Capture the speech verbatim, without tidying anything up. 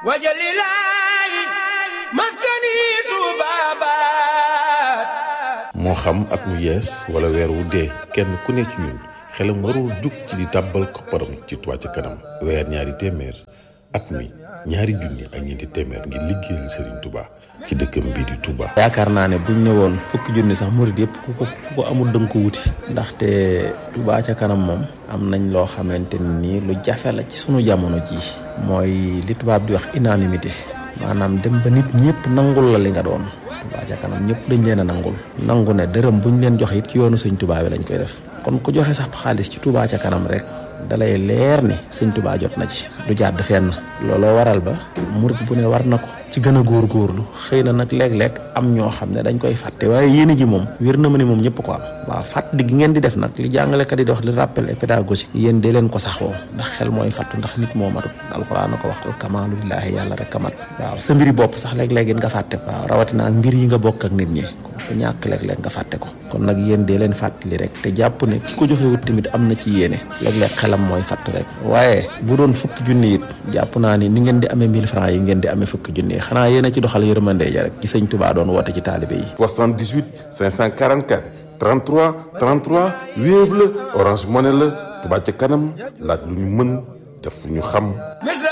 wajalilaayi maskani tuubaabaat. moo xam at mu yees wala weer wu dee kenn ku ne ci ñun xelam warul jug ci di tàbbal kopparam ci Touba ca kanam. weer ñaari téeméer at mi ñaari junni ak ñeenti téeméer ngir liggéeyal Serigne Touba ci dëkkam bii di Touba. yaakaar naa ne buñ ne woon fukki junni sax murid yëpp ku ko ku ko amul dënk ko wuti. ndaxte Touba ca kanam moom am nañ loo xamante ni lu jafe la ci sunu jamono jii. mooy li tubaab di wax unanimité maanaam dem ba nit ñëpp nangul la li nga doon. Touba ca kanam ñëpp dañ leen a nangul. nangu ne dërëm buñ leen joxe it ci yoonu sëñ Touba bi lañ koy def. kon ku joxe sax xaalis ci Touba ca kanam rek dalay leer ni sëñ Touba jot na ci. du jàdd fenn. looloo waral ba murid bu ne war na ko ci gën a góorgóorlu. xëy na nag léeg-léeg am ñoo xam ne dañ koy fàtte waaye yéene ji moom wér na ma ne moom ñëpp ko am. waaw fàttali gi ngeen di def nag li jàngalekat yi di wax li rappel et pédagogique yéen dee leen ko saxoo ndax xel mooy fàttu ndax nit moo matut. alxuraan na ko wax al kamaalu lillaahi yàlla rek kamat. waaw sa mbiri bopp sax léeg-léeg nga fàtte ko. waaw rawatina ak mbir yi nga bokk ak nit ñi ku ñàkk léeg-léeg nga fàtte ko. kon nag yéen dee leen fàttali rek te jàpp ne ki ko joxe wut tamit am na ci yéene léeg-léeg xelam mooy fàtt rek. waaye bu doon fukki junni it jàpp naa ni ni ngeen di amee mille francs yi ngeen di amee fukki junni xanaa yéen a ci doxal yërmande ja rek ci sëñ Touba doon woote ci taalibe yi. soixante-dix-huit cinq cent quarante-quatre trente-trois trente-trois Wave la Orange Money la Touba ca kanam laaj lu ñu mën def lu ñu xam.